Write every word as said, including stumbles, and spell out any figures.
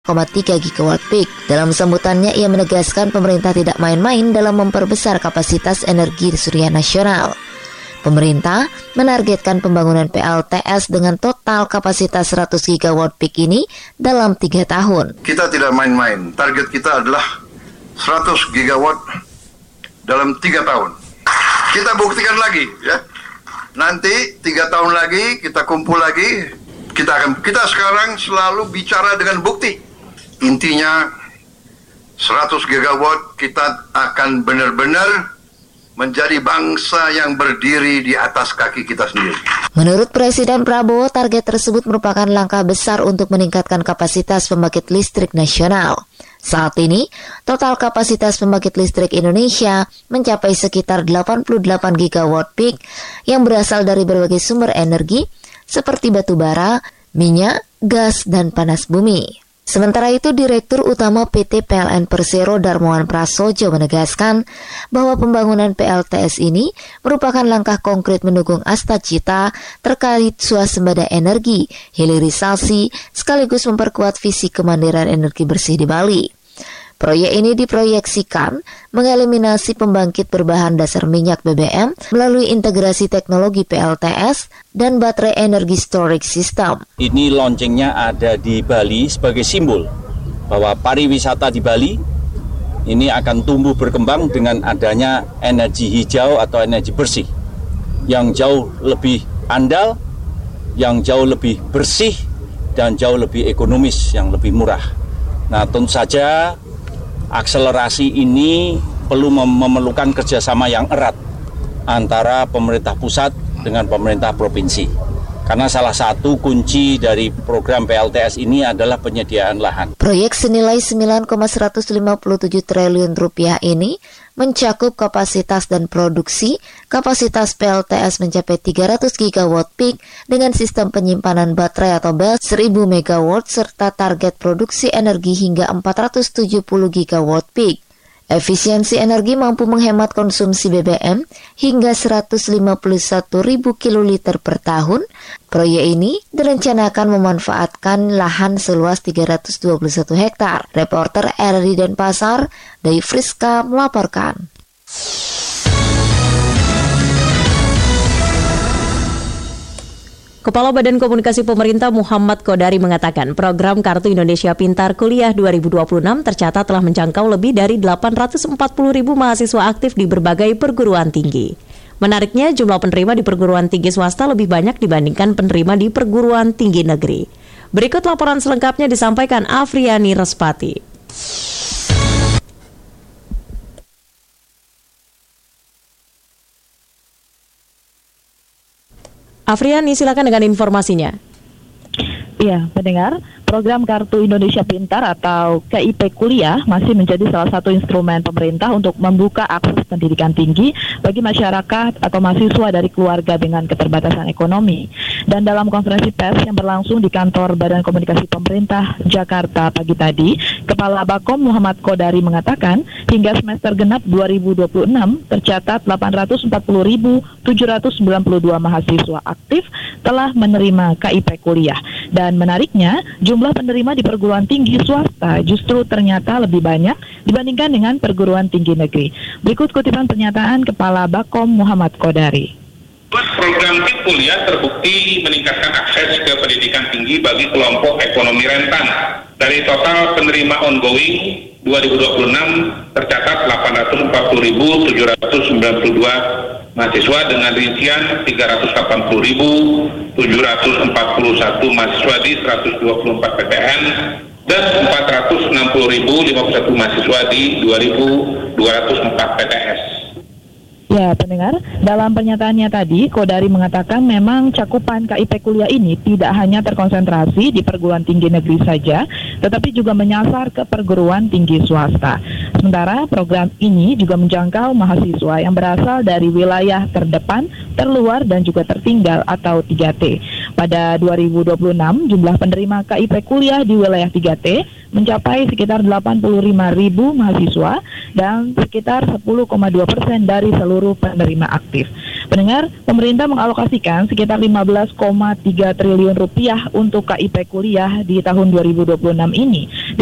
koma tiga gigawatt peak. Dalam sambutannya, ia menegaskan pemerintah tidak main-main dalam memperbesar kapasitas energi surya nasional. Pemerintah menargetkan pembangunan P L T S dengan total kapasitas seratus gigawatt peak ini dalam tiga tahun. Kita tidak main-main. Target kita adalah seratus gigawatt dalam tiga tahun. Kita buktikan lagi, ya. Nanti tiga tahun lagi kita kumpul lagi. Kita akan kita sekarang selalu bicara dengan bukti. Intinya seratus gigawatt kita akan benar-benar menjadi bangsa yang berdiri di atas kaki kita sendiri. Menurut Presiden Prabowo, target tersebut merupakan langkah besar untuk meningkatkan kapasitas pembangkit listrik nasional. Saat ini, total kapasitas pembangkit listrik Indonesia mencapai sekitar delapan puluh delapan gigawatt peak yang berasal dari berbagai sumber energi seperti batu bara, minyak, gas, dan panas bumi. Sementara itu, Direktur Utama P T P L N Persero Darmawan Prasojo menegaskan bahwa pembangunan P L T S ini merupakan langkah konkret mendukung Astacita terkait swasembada energi, hilirisasi, sekaligus memperkuat visi kemandirian energi bersih di Bali. Proyek ini diproyeksikan mengeliminasi pembangkit berbahan dasar minyak B B M melalui integrasi teknologi P L T S dan baterai energi storage system. Ini launchingnya ada di Bali sebagai simbol bahwa pariwisata di Bali ini akan tumbuh berkembang dengan adanya energi hijau atau energi bersih yang jauh lebih andal, yang jauh lebih bersih, dan jauh lebih ekonomis, yang lebih murah. Nah, tentu saja akselerasi ini perlu memerlukan kerjasama yang erat antara pemerintah pusat dengan pemerintah provinsi. Karena salah satu kunci dari program P L T S ini adalah penyediaan lahan. Proyek senilai sembilan koma seratus lima puluh tujuh triliun rupiah ini mencakup kapasitas dan produksi. Kapasitas P L T S mencapai tiga ratus gigawatt peak dengan sistem penyimpanan baterai atau B E S seribu megawatt serta target produksi energi hingga empat ratus tujuh puluh gigawatt peak. Efisiensi energi mampu menghemat konsumsi B B M hingga seratus lima puluh satu ribu kiloliter per tahun. Proyek ini direncanakan memanfaatkan lahan seluas tiga ratus dua puluh satu hektar. Reporter R R I Denpasar, Dai Friska melaporkan. Kepala Badan Komunikasi Pemerintah Muhammad Kodari mengatakan program Kartu Indonesia Pintar Kuliah dua ribu dua puluh enam tercatat telah menjangkau lebih dari delapan ratus empat puluh ribu mahasiswa aktif di berbagai perguruan tinggi. Menariknya, jumlah penerima di perguruan tinggi swasta lebih banyak dibandingkan penerima di perguruan tinggi negeri. Berikut laporan selengkapnya disampaikan Afriani Respati. Afriani, silakan dengan informasinya. Iya, pendengar, program Kartu Indonesia Pintar atau K I P Kuliah masih menjadi salah satu instrumen pemerintah untuk membuka akses pendidikan tinggi bagi masyarakat atau mahasiswa dari keluarga dengan keterbatasan ekonomi. Dan dalam konferensi pers yang berlangsung di kantor Badan Komunikasi Pemerintah Jakarta pagi tadi, Kepala Bakom Muhammad Kodari mengatakan hingga semester genap dua ribu dua puluh enam tercatat delapan ratus empat puluh ribu tujuh ratus sembilan puluh dua mahasiswa aktif telah menerima K I P Kuliah. Dan menariknya, jumlah penerima di perguruan tinggi swasta justru ternyata lebih banyak dibandingkan dengan perguruan tinggi negeri. Berikut kutipan pernyataan Kepala Bakom Muhammad Kodari. Program K I P Kuliah terbukti meningkatkan akses ke pendidikan tinggi bagi kelompok ekonomi rentan. Dari total penerima ongoing dua ribu dua puluh enam tercatat delapan ratus empat puluh ribu tujuh ratus sembilan puluh dua mahasiswa dengan rincian tiga ratus delapan puluh ribu tujuh ratus empat puluh satu mahasiswa di seratus dua puluh empat P T N dan empat ratus enam puluh ribu lima puluh satu mahasiswa di dua ribu dua ratus empat P T S. Ya, pendengar, dalam pernyataannya tadi, Kodari mengatakan memang cakupan K I P Kuliah ini tidak hanya terkonsentrasi di perguruan tinggi negeri saja, tetapi juga menyasar ke perguruan tinggi swasta. Sementara program ini juga menjangkau mahasiswa yang berasal dari wilayah terdepan, terluar, dan juga tertinggal atau tiga T. Pada dua ribu dua puluh enam, jumlah penerima K I P Kuliah di wilayah tiga T mencapai sekitar delapan puluh lima ribu mahasiswa dan sekitar sepuluh koma dua persen dari seluruh penerima aktif. Pendengar, pemerintah mengalokasikan sekitar lima belas koma tiga triliun rupiah untuk K I P kuliah di tahun dua ribu dua puluh enam ini.